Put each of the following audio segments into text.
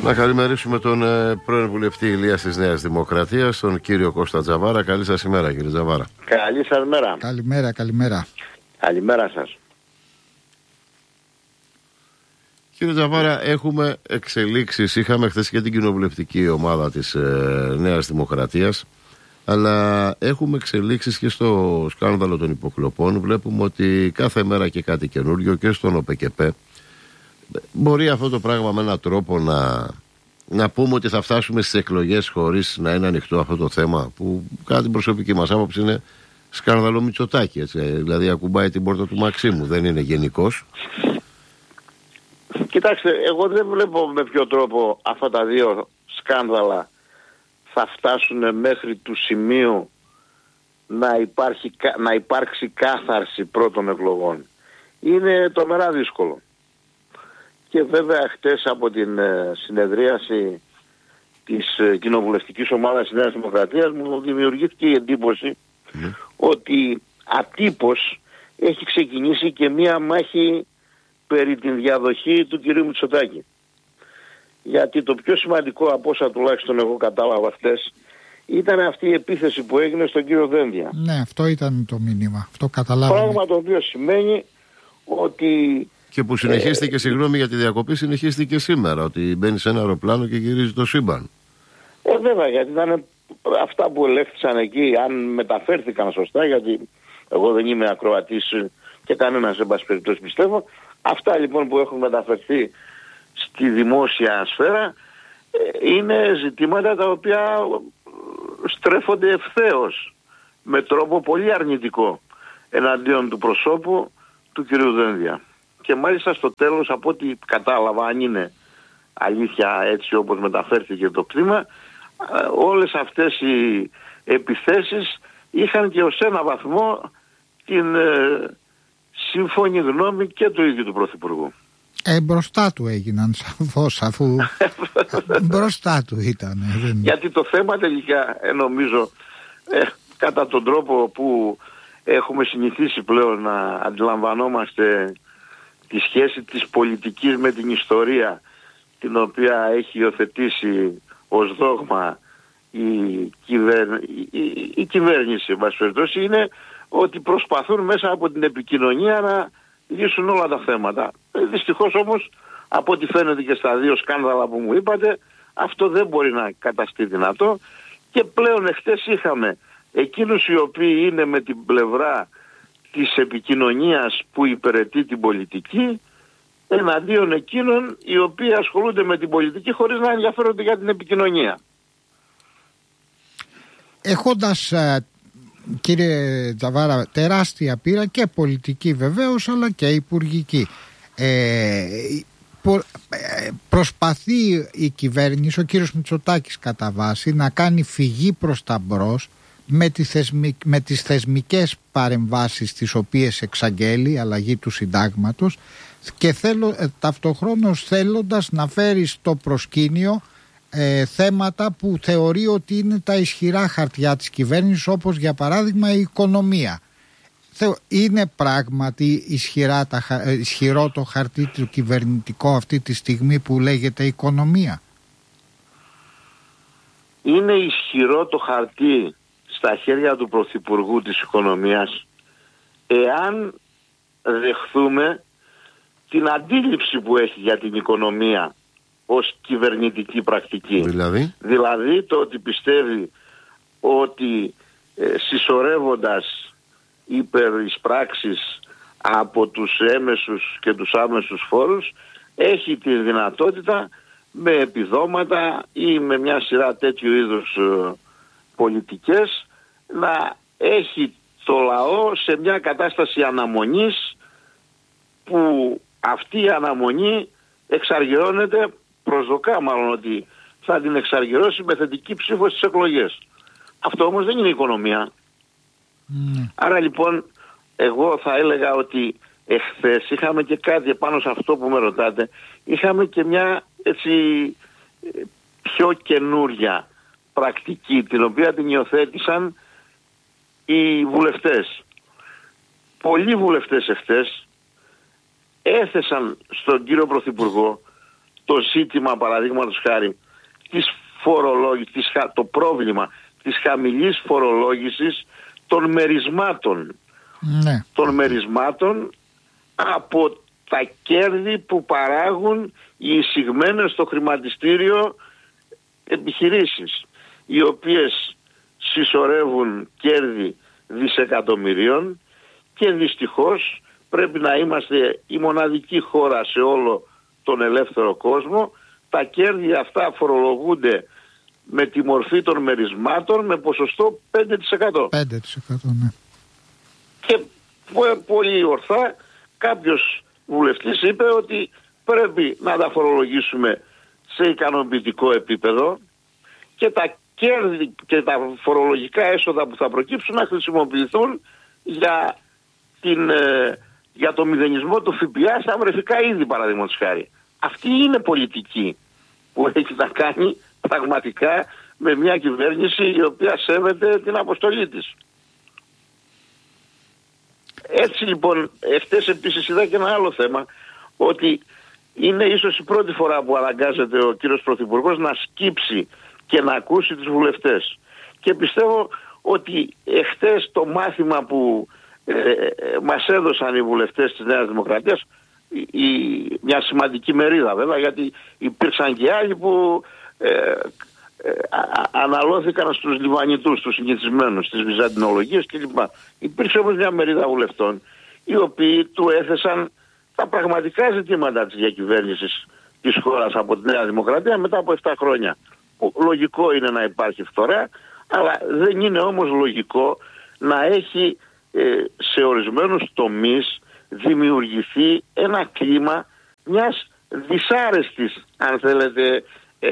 Να καλημερίσουμε τον πρώην βουλευτή Ηλίας της Νέας Δημοκρατίας, τον κύριο Κώστα Τζαβάρα. Καλή σας ημέρα, κύριε Τζαβάρα. Καλή σας μέρα. Καλημέρα. Καλημέρα σας. Κύριε Τζαβάρα, έχουμε εξελίξεις. Είχαμε χθες και την κοινοβουλευτική ομάδα της Νέας Δημοκρατίας, αλλά έχουμε εξελίξεις και στο σκάνδαλο των υποκλοπών. Βλέπουμε ότι κάθε μέρα και κάτι καινούριο και στον ΟΠΕΚΕΠΕ. Μπορεί αυτό το πράγμα με έναν τρόπο να πούμε ότι θα φτάσουμε στις εκλογές χωρίς να είναι ανοιχτό αυτό το θέμα, που κατά την προσωπική μας άποψη είναι σκάνδαλο Μητσοτάκη, έτσι, δηλαδή ακουμπάει την πόρτα του Μαξίμου, δεν είναι γενικός. Κοιτάξτε, εγώ δεν βλέπω με ποιο τρόπο αυτά τα δύο σκάνδαλα θα φτάσουν μέχρι του σημείου να υπάρξει κάθαρση πρώτων εκλογών. Είναι τρομερά δύσκολο. Και βέβαια χτες από την συνεδρίαση της κοινοβουλευτικής ομάδας της Νέας Δημοκρατίας μου δημιουργήθηκε η εντύπωση ότι ατύπως έχει ξεκινήσει και μία μάχη περί την διαδοχή του κυρίου Μητσοτάκη. Γιατί το πιο σημαντικό από όσα τουλάχιστον εγώ κατάλαβα χτες ήταν αυτή η επίθεση που έγινε στον κύριο Δένδια. Ναι, αυτό ήταν το μήνυμα. Αυτό καταλάβαμε. Πράγμα το οποίο σημαίνει ότι... Και που συνεχίστηκε, συγγνώμη για τη διακοπή, συνεχίστηκε σήμερα, ότι μπαίνει σε ένα αεροπλάνο και γυρίζει το σύμπαν. Βέβαια, γιατί ήταν αυτά που ελέγχθησαν εκεί, αν μεταφέρθηκαν σωστά, γιατί εγώ δεν είμαι ακροατής και κανένας εν πάση περιπτώσει πιστεύω. Αυτά λοιπόν που έχουν μεταφερθεί στη δημόσια σφαίρα είναι ζητήματα τα οποία στρέφονται ευθέως με τρόπο πολύ αρνητικό εναντίον του προσώπου του κυρίου Δένδια. Και μάλιστα στο τέλος, από ό,τι κατάλαβα, αν είναι αλήθεια έτσι όπως μεταφέρθηκε το κλίμα, όλες αυτές οι επιθέσεις είχαν και ως ένα βαθμό την σύμφωνη γνώμη και του ίδιου του Πρωθυπουργού. Μπροστά του έγιναν σαφώς, αφού μπροστά του ήταν. Γιατί το θέμα τελικά νομίζω κατά τον τρόπο που έχουμε συνηθίσει πλέον να αντιλαμβανόμαστε τη σχέση της πολιτικής με την ιστορία, την οποία έχει υιοθετήσει ως δόγμα η κυβέρνηση, είναι ότι προσπαθούν μέσα από την επικοινωνία να λύσουν όλα τα θέματα. Δυστυχώς όμως, από ό,τι φαίνεται και στα δύο σκάνδαλα που μου είπατε, αυτό δεν μπορεί να καταστεί δυνατό. Και πλέον εχθές είχαμε εκείνους οι οποίοι είναι με την πλευρά της επικοινωνίας που υπηρετεί την πολιτική, εναντίον εκείνων οι οποίοι ασχολούνται με την πολιτική χωρίς να ενδιαφέρονται για την επικοινωνία. Έχοντας, κύριε Τζαβάρα, τεράστια πείρα και πολιτική βεβαίως, αλλά και υπουργική, προσπαθεί η κυβέρνηση, ο κύριος Μητσοτάκης κατά βάση, να κάνει φυγή προς τα μπρος με τις θεσμικές παρεμβάσεις τις οποίες εξαγγέλει, αλλαγή του συντάγματος, και ταυτοχρόνως θέλοντας να φέρει στο προσκήνιο θέματα που θεωρεί ότι είναι τα ισχυρά χαρτιά της κυβέρνησης, όπως για παράδειγμα η οικονομία. Είναι πράγματι ισχυρό το χαρτί του κυβερνητικό αυτή τη στιγμή που λέγεται οικονομία? Είναι ισχυρό το χαρτί στα χέρια του Πρωθυπουργού της Οικονομίας εάν δεχθούμε την αντίληψη που έχει για την οικονομία ως κυβερνητική πρακτική. Δηλαδή το ότι πιστεύει ότι συσσωρεύοντας υπερισπράξεις από τους έμεσους και τους άμεσους φόρους έχει τη δυνατότητα με επιδόματα ή με μια σειρά τέτοιου είδους πολιτικές να έχει το λαό σε μια κατάσταση αναμονής, που αυτή η αναμονή εξαργυρώνεται, προσδοκά μάλλον ότι θα την εξαργυρώσει με θετική ψήφο στις εκλογές. Αυτό όμως δεν είναι οικονομία. Άρα λοιπόν εγώ θα έλεγα ότι εχθές είχαμε και κάτι επάνω σε αυτό που με ρωτάτε, είχαμε και μια έτσι πιο καινούρια πρακτική, την οποία την υιοθέτησαν οι βουλευτές. Πολλοί βουλευτές εχθές έθεσαν στον κύριο Πρωθυπουργό το ζήτημα, παραδείγματος χάρη, της φορολόγησης, το πρόβλημα της χαμηλής φορολόγησης των μερισμάτων. Ναι. Των μερισμάτων από τα κέρδη που παράγουν οι εισηγμένες στο χρηματιστήριο επιχειρήσεις, οι οποίες συσσωρεύουν κέρδη δισεκατομμυρίων, και δυστυχώς πρέπει να είμαστε η μοναδική χώρα σε όλο τον ελεύθερο κόσμο. Τα κέρδη αυτά φορολογούνται με τη μορφή των μερισμάτων με ποσοστό 5%. 5%, ναι. Και πολύ ορθά κάποιος βουλευτής είπε ότι πρέπει να τα φορολογήσουμε σε ικανοποιητικό επίπεδο και τα κέρδη και τα φορολογικά έσοδα που θα προκύψουν να χρησιμοποιηθούν για το μηδενισμό του ΦΠΑ στα βρεφικά είδη, παραδείγματος χάρη. Αυτή είναι πολιτική που έχει να κάνει πραγματικά με μια κυβέρνηση η οποία σέβεται την αποστολή της. Έτσι λοιπόν, εχθές επίσης είδα και ένα άλλο θέμα, ότι είναι ίσως η πρώτη φορά που αναγκάζεται ο κύριος Πρωθυπουργός να σκύψει και να ακούσει τους βουλευτές. Και πιστεύω ότι εχθές το μάθημα που μας έδωσαν οι βουλευτές της Νέας Δημοκρατίας, μια σημαντική μερίδα βέβαια, γιατί υπήρξαν και άλλοι που αναλώθηκαν στους Λιβανιτούς, στους συνηθισμένους, στις βυζαντινολογίες κλπ. Υπήρξε όμως μια μερίδα βουλευτών οι οποίοι του έθεσαν τα πραγματικά ζητήματα της διακυβέρνησης της χώρας από τη Νέα Δημοκρατία μετά από 7 χρόνια. Λογικό είναι να υπάρχει φθορά, αλλά δεν είναι όμως λογικό να έχει σε ορισμένους τομείς δημιουργηθεί ένα κλίμα μιας δυσάρεστης, αν θέλετε,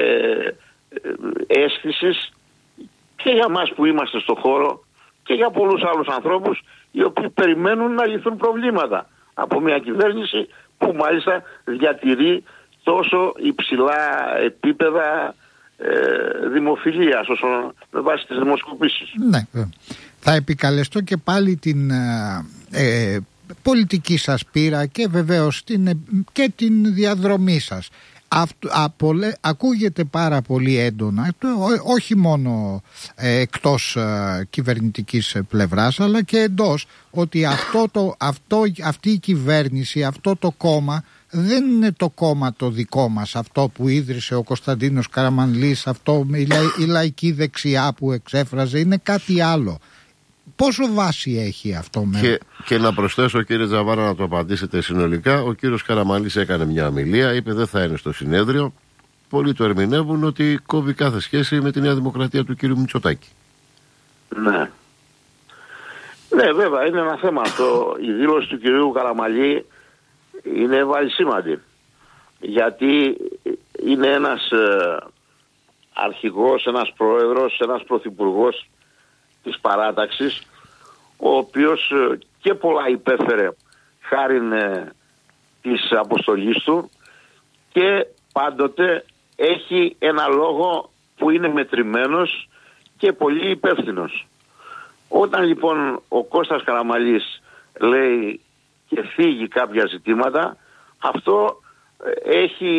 αίσθησης και για μας που είμαστε στο χώρο και για πολλούς άλλους ανθρώπους οι οποίοι περιμένουν να λυθούν προβλήματα από μια κυβέρνηση που μάλιστα διατηρεί τόσο υψηλά επίπεδα δημοφιλίας με βάση τις δημοσκοπήσεις. Ναι, θα επικαλεστώ και πάλι την πολιτική σας πείρα και βεβαίως και την διαδρομή σας. Ακούγεται πάρα πολύ έντονα, όχι μόνο εκτός κυβερνητικής πλευράς αλλά και εντός, ότι αυτή η κυβέρνηση, αυτό το κόμμα δεν είναι το κόμμα το δικό μας, αυτό που ίδρυσε ο Κωνσταντίνος Καραμανλής, αυτό η λαϊκή δεξιά που εξέφραζε, είναι κάτι άλλο. Πόσο βάση έχει αυτό και να προσθέσω, κύριε Τζαβάρα, να το απαντήσετε συνολικά. Ο κύριος Καραμανλής έκανε μια ομιλία, είπε δεν θα είναι στο συνέδριο. Πολλοί το ερμηνεύουν ότι κόβει κάθε σχέση με τη Νέα Δημοκρατία του κύριου Μητσοτάκη. Ναι. Ναι, βέβαια, είναι ένα θέμα αυτό. Η δήλωση του κυρίου Καραμανλή είναι βαλσίματη. Γιατί είναι ένας αρχηγός, ένας πρόεδρος, ένας πρωθυπουργός της παράταξης, ο οποίος και πολλά υπέφερε χάριν της αποστολής του και πάντοτε έχει ένα λόγο που είναι μετρημένος και πολύ υπεύθυνος. Όταν λοιπόν ο Κώστας Καραμανλής λέει και φύγει κάποια ζητήματα, αυτό έχει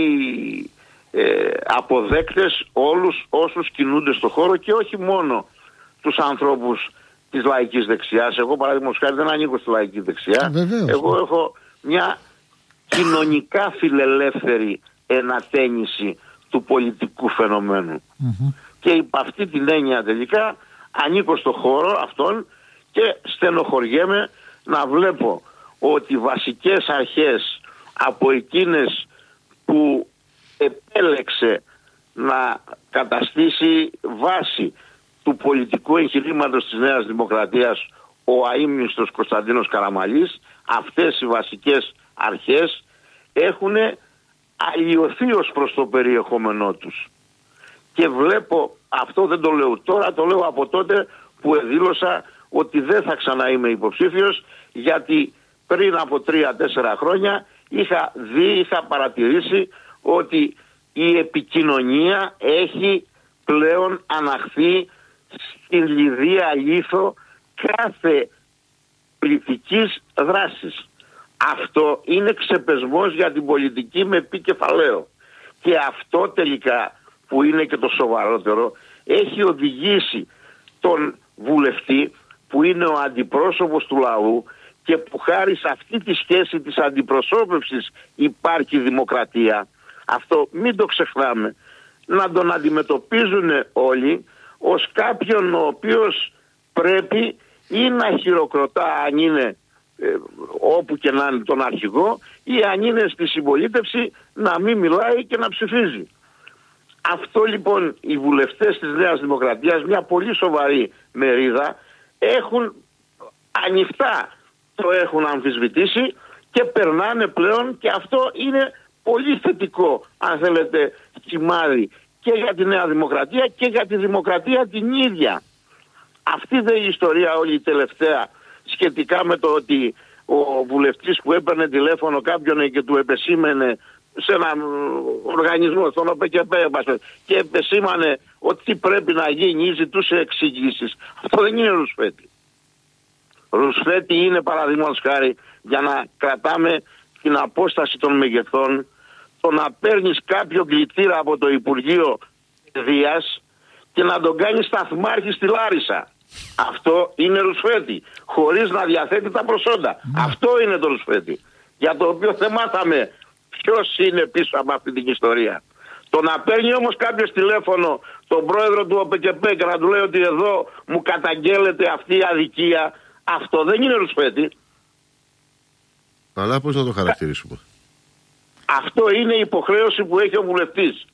αποδέκτες όλους όσους κινούνται στο χώρο και όχι μόνο τους ανθρώπους της λαϊκής δεξιάς. Εγώ παράδειγμα χάρη δεν ανήκω στη λαϊκή δεξιά. Βεβαίως. Εγώ έχω μια κοινωνικά φιλελεύθερη ενατένιση του πολιτικού φαινομένου. Και υπ' αυτή την έννοια τελικά ανήκω στο χώρο αυτόν και στενοχωριέμαι να βλέπω ότι βασικές αρχές από εκείνες που επέλεξε να καταστήσει βάση του πολιτικού εγχειρήματος της Νέας Δημοκρατίας ο αείμνηστος Κωνσταντίνος Καραμανλής, αυτές οι βασικές αρχές έχουν αλλοιωθεί ως προς το περιεχόμενό τους. Και βλέπω, αυτό δεν το λέω τώρα, το λέω από τότε που δήλωσα ότι δεν θα ξαναείμαι υποψήφιος, γιατί πριν από 3-4 χρόνια είχα παρατηρήσει ότι η επικοινωνία έχει πλέον αναχθεί στην λιδία λίθο κάθε πολιτικής δράσης. Αυτό είναι ξεπεσμός για την πολιτική με πι κεφαλαίο. Και αυτό τελικά, που είναι και το σοβαρότερο, έχει οδηγήσει τον βουλευτή, που είναι ο αντιπρόσωπος του λαού και που χάρη σε αυτή τη σχέση της αντιπροσώπευσης υπάρχει δημοκρατία. Αυτό μην το ξεχνάμε. Να τον αντιμετωπίζουν όλοι ως κάποιον ο οποίος πρέπει ή να χειροκροτά αν είναι όπου και να είναι τον αρχηγό, ή αν είναι στη συμπολίτευση να μην μιλάει και να ψηφίζει. Αυτό λοιπόν οι βουλευτές της Νέας Δημοκρατίας, μια πολύ σοβαρή μερίδα, έχουν ανοιχτά το έχουν αμφισβητήσει και περνάνε πλέον, και αυτό είναι πολύ θετικό, αν θέλετε, σημάδι και για τη Νέα Δημοκρατία και για τη δημοκρατία την ίδια. Αυτή η ιστορία όλη η τελευταία σχετικά με το ότι ο βουλευτής που έπαιρνε τηλέφωνο κάποιον και του επεσήμενε σε έναν οργανισμό, στον ΟΠΚΠ, και επεσήμανε ότι τι πρέπει να γίνει, ζητούσε εξηγήσεις. Αυτό δεν είναι ρουσφέτη. Ρουσφέτη είναι, παραδείγματος χάρη, για να κρατάμε την απόσταση των μεγεθών, το να παίρνεις κάποιο κλητήρα από το Υπουργείο Παιδείας και να τον κάνεις σταθμάρχη στη Λάρισα. Αυτό είναι ρουσφέτη, χωρίς να διαθέτει τα προσόντα. Αυτό είναι το ρουσφέτη, για το οποίο δεν μάθαμε ποιος είναι πίσω από αυτή την ιστορία. Το να παίρνει όμως κάποιος τηλέφωνο τον πρόεδρο του ΟΠΚΠ και να του λέει ότι εδώ μου καταγγέλλεται αυτή η αδικία, αυτό δεν είναι ρουσφέτη. Αλλά πώς να το χαρακτηρίσουμε? Αυτό είναι η υποχρέωση που έχει ο βουλευτής.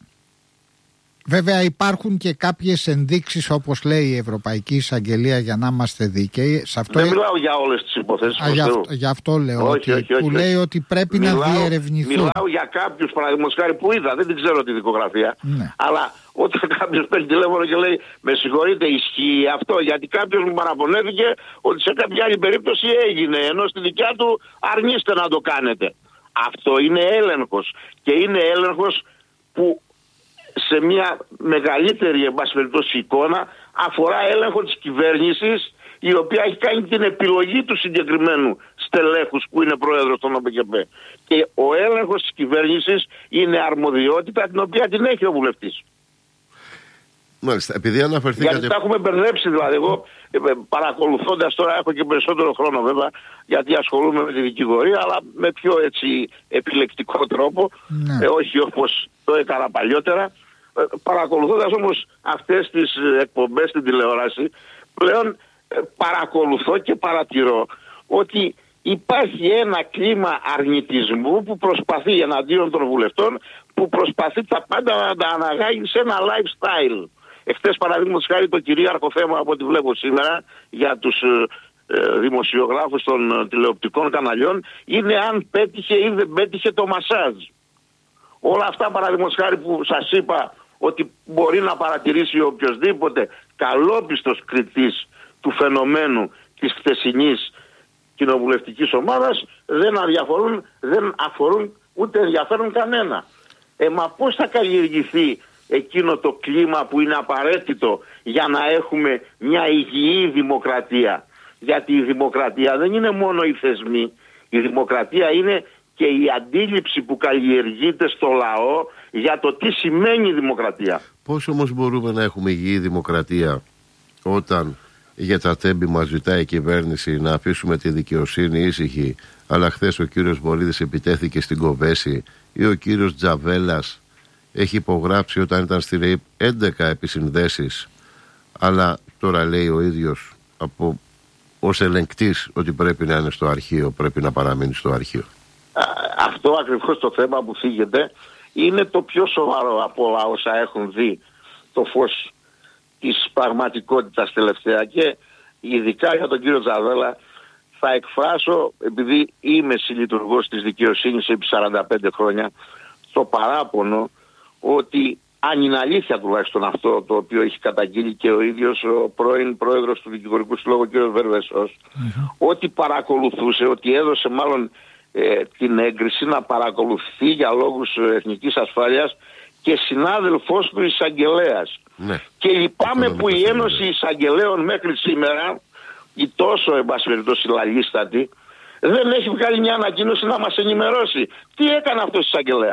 Βέβαια υπάρχουν και κάποιες ενδείξεις, όπως λέει η Ευρωπαϊκή Εισαγγελία, για να είμαστε δίκαιοι. Δεν μιλάω για όλες τις υποθέσεις. Γι' αυτό λέω όχι, που λέει ότι πρέπει να διερευνηθούν. Μιλάω για κάποιους, παραδείγματος χάρη, που είδα, δεν την ξέρω τη δικογραφία, αλλά όταν κάποιος παίρνει τηλέφωνο και λέει με συγχωρείτε, ισχύει αυτό, γιατί κάποιος μου παραπονέθηκε ότι σε κάποια άλλη περίπτωση έγινε, ενώ στη δικιά του αρνείστε να το κάνετε. Αυτό είναι έλεγχος, και είναι έλεγχος που σε μια μεγαλύτερη, εν πάση περιπτώσει, εικόνα αφορά έλεγχο της κυβέρνησης, η οποία έχει κάνει την επιλογή του συγκεκριμένου στελέχους που είναι πρόεδρος των ΟΠΚΠ. Και ο έλεγχος της κυβέρνησης είναι αρμοδιότητα την οποία την έχει ο βουλευτής. Μάλιστα, επειδή αναφερθήκατε... Γιατί τα έχουμε μπερδέψει, δηλαδή. Εγώ παρακολουθώντας τώρα, έχω και περισσότερο χρόνο βέβαια, γιατί ασχολούμαι με τη δικηγορία, αλλά με πιο έτσι επιλεκτικό τρόπο, όχι όπως το έκανα παλιότερα. Παρακολουθώντας όμως αυτές τις εκπομπές στην τηλεόραση, πλέον παρακολουθώ και παρατηρώ ότι υπάρχει ένα κλίμα αρνητισμού που προσπαθεί εναντίον των βουλευτών, που προσπαθεί τα πάντα να τα αναγάγει σε ένα lifestyle. Εχθές, παραδείγματος χάρη, το κυρίαρχο θέμα από ό,τι βλέπω σήμερα για τους δημοσιογράφους των τηλεοπτικών καναλιών είναι αν πέτυχε ή δεν πέτυχε το μασάζ. Όλα αυτά, παραδείγματος χάρη, που σας είπα ότι μπορεί να παρατηρήσει οποιοσδήποτε καλόπιστος κριτής του φαινομένου της χθεσινής κοινοβουλευτικής ομάδας, δεν αφορούν ούτε ενδιαφέρουν κανένα. Μα πώς θα καλλιεργηθεί εκείνο το κλίμα που είναι απαραίτητο για να έχουμε μια υγιή δημοκρατία? Γιατί η δημοκρατία δεν είναι μόνο οι θεσμοί, η δημοκρατία είναι και η αντίληψη που καλλιεργείται στο λαό για το τι σημαίνει δημοκρατία. Πώς όμως μπορούμε να έχουμε υγιή δημοκρατία όταν για τα τέμπη μας ζητάει η κυβέρνηση να αφήσουμε τη δικαιοσύνη ήσυχη, αλλά χθες ο κύριος Βορίδης επιτέθηκε στην Κοβέση, ή ο κύριος Τζαβέλας έχει υπογράψει όταν ήταν στη ΡΕΙΠ 11 επισυνδέσεις, αλλά τώρα λέει ο ίδιος ως ελεγκτής ότι πρέπει να είναι στο αρχείο, πρέπει να παραμείνει στο αρχείο. Αυτό ακριβώς το θέμα που θίγεται είναι το πιο σοβαρό από όλα όσα έχουν δει το φως της πραγματικότητας τελευταία, και ειδικά για τον κύριο Τζαβέλα θα εκφράσω, επειδή είμαι συλλειτουργός της δικαιοσύνης επί 45 χρόνια, το παράπονο ότι, αν είναι αλήθεια τουλάχιστον αυτό το οποίο έχει καταγγείλει και ο ίδιος ο πρώην πρόεδρος του Δικηγορικού Συλλόγου κ. Βερβεσός, ότι παρακολουθούσε, ότι έδωσε μάλλον την έγκριση να παρακολουθεί για λόγους εθνικής ασφάλειας και συνάδελφός του εισαγγελέας. Και λυπάμαι που η Ένωση Εισαγγελέων μέχρι σήμερα, η τόσο εν πάση περιπτώσει λαλίστατη, δεν έχει βγάλει μια ανακοίνωση να μας ενημερώσει τι έκανε αυτός ο εισαγγελέας.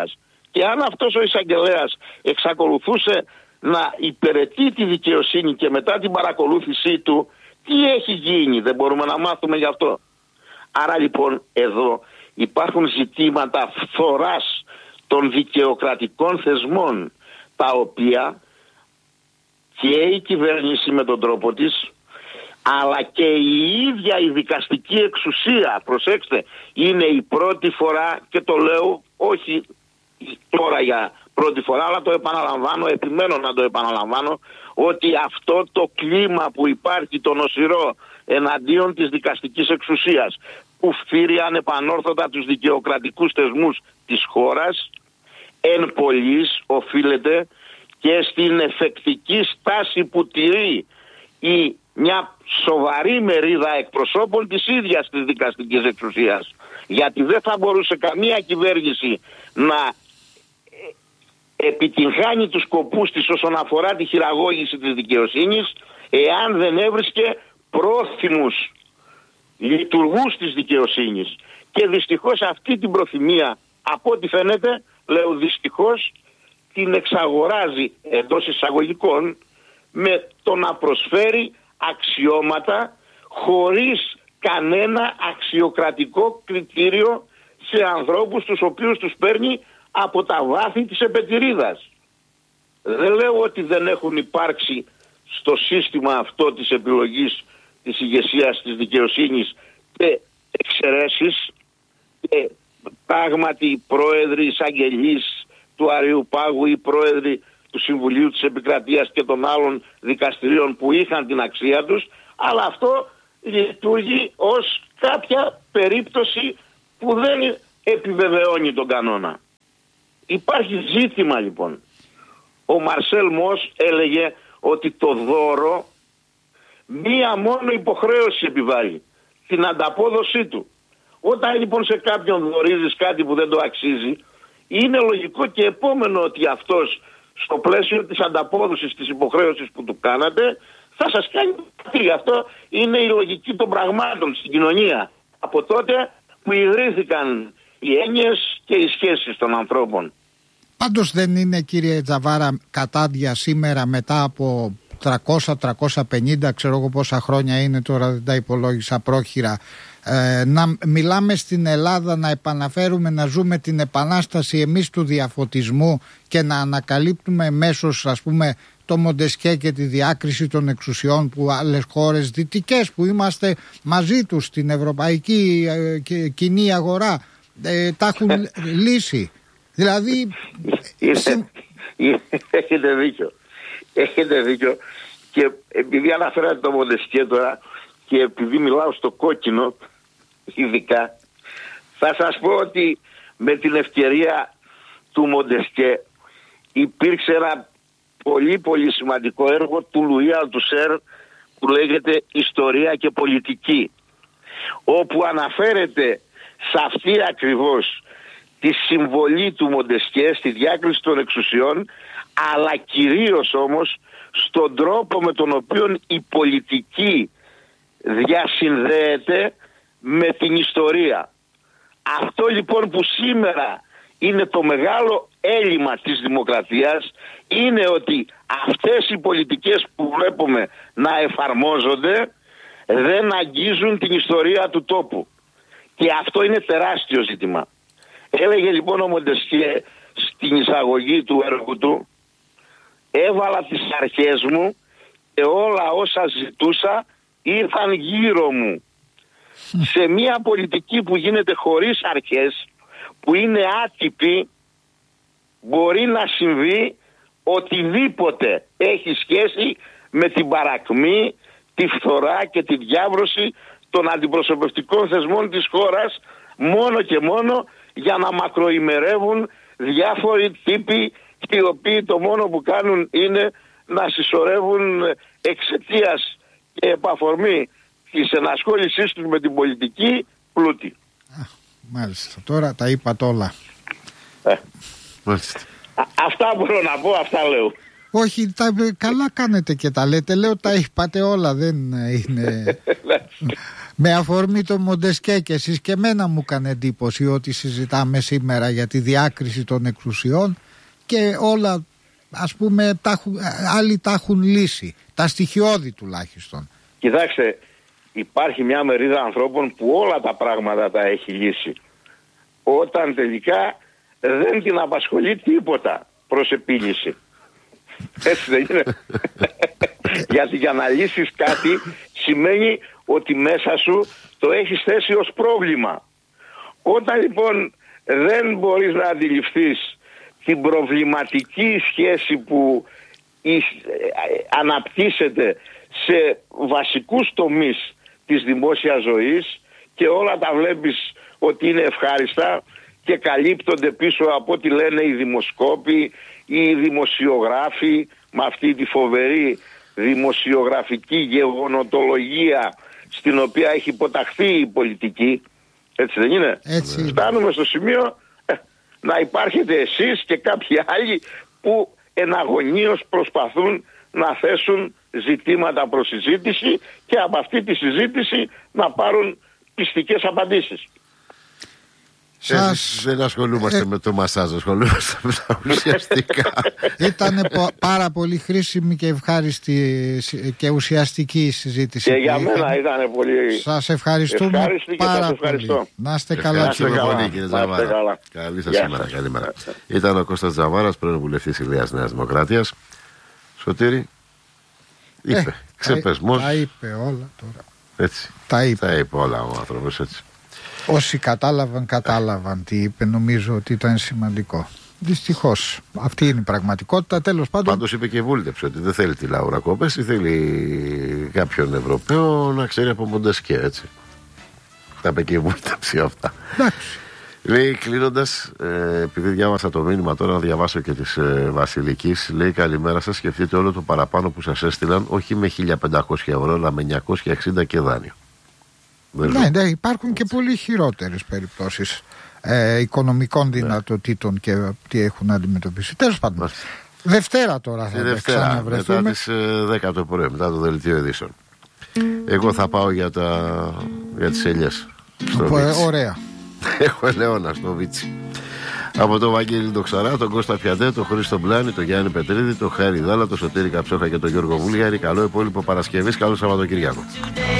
Και αν αυτός ο εισαγγελέας εξακολουθούσε να υπηρετεί τη δικαιοσύνη και μετά την παρακολούθησή του, τι έχει γίνει, δεν μπορούμε να μάθουμε γι' αυτό. Άρα λοιπόν εδώ υπάρχουν ζητήματα φθοράς των δικαιοκρατικών θεσμών, τα οποία και η κυβέρνηση με τον τρόπο της, αλλά και η ίδια η δικαστική εξουσία, προσέξτε, είναι η πρώτη φορά, και το λέω όχι τώρα για πρώτη φορά, αλλά το επαναλαμβάνω, επιμένω να το επαναλαμβάνω, ότι αυτό το κλίμα που υπάρχει, το νοσηρό εναντίον της δικαστικής εξουσίας, που φθείρει ανεπανόρθωτα τους δικαιοκρατικούς θεσμούς της χώρας, εν πολλοίς οφείλεται και στην εφεκτική στάση που τηρεί μια σοβαρή μερίδα εκπροσώπων της ίδιας της δικαστικής εξουσίας. Γιατί δεν θα μπορούσε καμία κυβέρνηση να επιτυγχάνει τους σκοπούς της όσον αφορά τη χειραγώγηση της δικαιοσύνης, εάν δεν έβρισκε πρόθυμους λειτουργούς της δικαιοσύνης. Και δυστυχώς αυτή την προθυμία, από ό,τι φαίνεται, λέω δυστυχώς, την εξαγοράζει εντός εισαγωγικών με το να προσφέρει αξιώματα χωρίς κανένα αξιοκρατικό κριτήριο σε ανθρώπους τους οποίους τους παίρνει από τα βάθη της επετηρίδας. Δεν λέω ότι δεν έχουν υπάρξει στο σύστημα αυτό της επιλογής της ηγεσίας της δικαιοσύνης και εξαιρέσεις, και πράγματι πρόεδροι εισαγγελείς του Αριουπάγου ή πρόεδροι του Συμβουλίου της Επικρατείας και των άλλων δικαστηρίων που είχαν την αξία τους, αλλά αυτό λειτουργεί ως κάποια περίπτωση που δεν επιβεβαιώνει τον κανόνα. Υπάρχει ζήτημα λοιπόν. Ο Μαρσέλ Μος έλεγε ότι το δώρο μία μόνο υποχρέωση επιβάλλει, την ανταπόδοσή του. Όταν λοιπόν σε κάποιον δωρίζεις κάτι που δεν το αξίζει, είναι λογικό και επόμενο ότι αυτός στο πλαίσιο της ανταπόδοσης της υποχρέωσης που του κάνατε θα σας κάνει κάτι. Αυτό είναι η λογική των πραγμάτων στην κοινωνία. Από τότε που ιδρύθηκαν οι έννοιες και οι σχέσεις των ανθρώπων. Πάντως δεν είναι, κύριε Τζαβάρα, κατάντια σήμερα, μετά από 300-350, ξέρω εγώ πόσα χρόνια είναι τώρα, δεν τα υπολόγισα πρόχειρα, να μιλάμε στην Ελλάδα, να επαναφέρουμε, να ζούμε την επανάσταση εμείς του διαφωτισμού και να ανακαλύπτουμε μέσως, ας πούμε, το Μοντεσκέ και τη διάκριση των εξουσιών που άλλες χώρες δυτικές που είμαστε μαζί τους στην ευρωπαϊκή κοινή αγορά τα έχουν λύσει. Δηλαδή έχετε δίκιο. Έχετε δίκιο. Και επειδή αναφέρατε το Μοντεσκέ τώρα και επειδή μιλάω στο κόκκινο ειδικά, θα σας πω ότι με την ευκαιρία του Μοντεσκέ υπήρξε ένα πολύ πολύ σημαντικό έργο του Λουί Αλτουσέρ που λέγεται «Ιστορία και πολιτική», όπου αναφέρεται σε αυτή ακριβώς τη συμβολή του Μοντεσκέ στη διάκριση των εξουσιών, αλλά κυρίως όμως στον τρόπο με τον οποίο η πολιτική διασυνδέεται με την ιστορία. Αυτό λοιπόν που σήμερα είναι το μεγάλο έλλειμμα της δημοκρατίας είναι ότι αυτές οι πολιτικές που βλέπουμε να εφαρμόζονται δεν αγγίζουν την ιστορία του τόπου. Και αυτό είναι τεράστιο ζήτημα. Έλεγε λοιπόν ο Μοντεσκέ στην εισαγωγή του έργου του, έβαλα τις αρχές μου και όλα όσα ζητούσα ήρθαν γύρω μου. Σε μια πολιτική που γίνεται χωρίς αρχές, που είναι άτυπη, μπορεί να συμβεί οτιδήποτε έχει σχέση με την παρακμή, τη φθορά και τη διάβρωση των αντιπροσωπευτικών θεσμών της χώρας, μόνο και μόνο για να μακροημερεύουν διάφοροι τύποι οι οποίοι το μόνο που κάνουν είναι να συσσωρεύουν εξαιτίας και επαφορμή της ενασχόλησής τους με την πολιτική πλούτη. Μάλιστα, τώρα τα είπατε όλα. Μάλιστα. Αυτά μπορώ να πω, αυτά λέω. Όχι, καλά κάνετε και τα λέτε. Λέω τα είπατε όλα, δεν είναι... Με αφορμή το Μοντεσκέ και εσείς και εμένα μου έκανε εντύπωση ότι συζητάμε σήμερα για τη διάκριση των εξουσιών και όλα, ας πούμε, άλλοι τα έχουν λύσει, τα στοιχειώδη τουλάχιστον. Κοιτάξτε, υπάρχει μια μερίδα ανθρώπων που όλα τα πράγματα τα έχει λύσει, όταν τελικά δεν την απασχολεί τίποτα προς επίλυση. Έτσι δεν είναι? Γιατί για να λύσεις κάτι σημαίνει ότι μέσα σου το έχεις θέσει ως πρόβλημα. Όταν λοιπόν δεν μπορείς να αντιληφθείς την προβληματική σχέση που αναπτύσσεται σε βασικούς τομείς της δημόσιας ζωής και όλα τα βλέπεις ότι είναι ευχάριστα και καλύπτονται πίσω από ό,τι λένε οι δημοσκόποι ή οι δημοσιογράφοι με αυτή τη φοβερή δημοσιογραφική γεγονοτολογία στην οποία έχει υποταχθεί η πολιτική. Έτσι δεν είναι? Έτσι. Φτάνουμε στο σημείο να υπάρχετε εσείς και κάποιοι άλλοι που εναγωνίως προσπαθούν να θέσουν ζητήματα προς συζήτηση και από αυτή τη συζήτηση να πάρουν πιστικές απαντήσεις. Δεν ασχολούμαστε με το μασάζ, ασχολούμαστε με τα ουσιαστικά. Ήταν πάρα πολύ χρήσιμη και ευχάριστη και ουσιαστική η συζήτηση. Και για μένα ήταν πολύ. Σας ευχαριστούμε πάρα πολύ. Να είστε καλά. Να είστε πολύ, κύριε Τζαβάρα. Καλή σας σήμερα. Καλημέρα. Ήταν ο Κώστας Τζαβάρας, πρώην βουλευτής Ηλίας Νέας Δημοκρατίας. Σωτήρη, είπε ξεπεσμός. Τα είπε όλα τώρα. Έτσι. Τα είπε όλα ο άνθρωπος, έτσι. Όσοι κατάλαβαν τι είπε, νομίζω ότι ήταν σημαντικό. Δυστυχώς. Αυτή είναι η πραγματικότητα. Τέλος πάντων. Πάντως είπε και βούλτεψε ότι δεν θέλει τη Λάουρα Κόπεση, θέλει κάποιον Ευρωπαίο να ξέρει από Μοντεσκέ, έτσι. Τα είπε και βούλτεψε αυτά. Εντάξει. Λέει, κλείνοντας, επειδή διάβασα το μήνυμα τώρα, να διαβάσω και της Βασιλικής. Λέει, καλημέρα σας. Σκεφτείτε όλο το παραπάνω που σας έστειλαν, όχι με 1.500 ευρώ, αλλά με 960 και δάνειο. Ναι, υπάρχουν και πολύ χειρότερες περιπτώσεις οικονομικών δυνατοτήτων και τι έχουν να αντιμετωπίσει. Τέλος πάντων. Δευτέρα τώρα θα ξαναβρεθούμε. Μετά τις 10 το πρωί, μετά το δελτίο ειδήσεων. Εγώ θα πάω για τις ελιές. Ωραία. Έχω ελαιόνα στο Βίτσι. Από τον Βαγγέλη Ντοξαρά, τον Κώστα Πιατέ, τον Χρήστο Μπλάνη, τον Γιάννη Πετρίδη, τον Χάρη Δάλα, τον Σωτήρη Καψόχα και τον Γιώργο Βούλιαρη. Καλό υπόλοιπο Παρασκευής, καλό Σαββατοκύριακο.